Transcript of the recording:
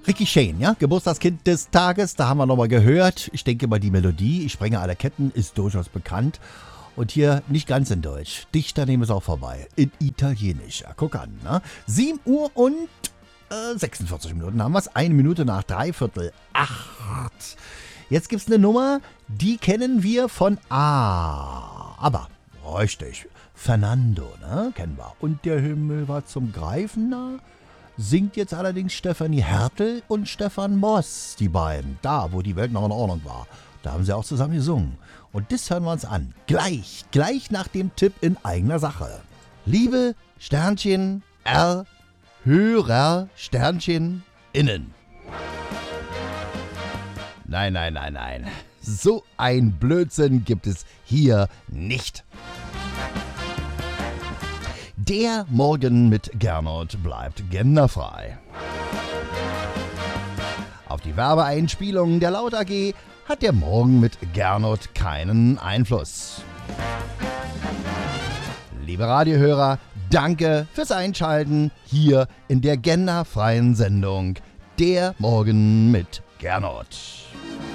Ricky Shane, ja, Geburtstagskind des Tages, da haben wir nochmal gehört. Ich denke mal, die Melodie, ich sprenge alle Ketten, ist durchaus bekannt. Und hier nicht ganz in Deutsch. Dichter nehmen es auch vorbei. In Italienisch. Ja, guck an, ne? 7 Uhr und 46 Minuten haben wir es. 1 Minute nach 7:45. Jetzt gibt's eine Nummer, die kennen wir von A. Aber, richtig, Fernando, ne? Kennen wir. Und der Himmel war zum Greifen nah. Singt jetzt allerdings Stefanie Hertel und Stefan Moss, die beiden. Da, wo die Welt noch in Ordnung war. Da haben sie auch zusammen gesungen. Und das hören wir uns an. Gleich nach dem Tipp in eigener Sache. Liebe Sternchen R, Hörer Sternchen innen. Nein. So ein Blödsinn gibt es hier nicht. Der Morgen mit Gernot bleibt genderfrei. Auf die Werbeeinspielung der Laut AG hat der Morgen mit Gernot keinen Einfluss. Liebe Radiohörer, danke fürs Einschalten hier in der genderfreien Sendung Der Morgen mit Gernot.